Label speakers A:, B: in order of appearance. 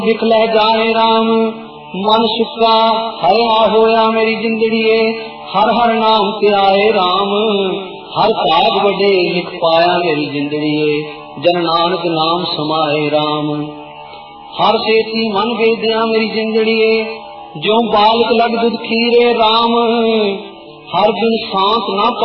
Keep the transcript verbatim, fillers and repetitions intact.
A: दिख लै जाए राम मन सुखा हरिया होया मेरी जिंदड़िए हर हर नाम ते आए राम हर भाग वडे लिख पाया मेरी जिंदड़िए जन नानक नाम समाए राम हर सेती मन वेदिया मेरी जिंदड़िए जो बालक लग दुध खीरे राम हर दिन सांस ना